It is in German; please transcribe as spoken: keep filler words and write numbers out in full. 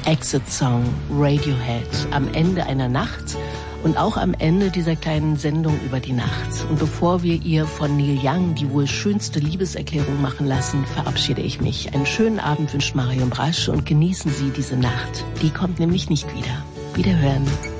Exit-Song Radiohead am Ende einer Nacht und auch am Ende dieser kleinen Sendung über die Nacht. Und bevor wir ihr von Neil Young die wohl schönste Liebeserklärung machen lassen, verabschiede ich mich. Einen schönen Abend wünscht Marion Brasch und genießen Sie diese Nacht. Die kommt nämlich nicht wieder. Wiederhören.